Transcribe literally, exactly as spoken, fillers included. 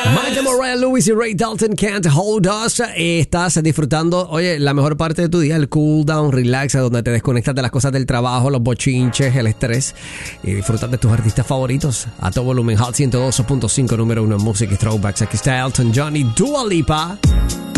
Michael Morea, Lewis y Ray Dalton, Can't Hold Us. Estás disfrutando, oye, la mejor parte de tu día, el cool down, relax, donde te desconectas de las cosas del trabajo, los bochinches, el estrés y disfrutas de tus artistas favoritos. A todo volumen, Hot ciento dos punto cinco, número uno en música y throwbacks. Aquí está Elton John y Dua Lipa.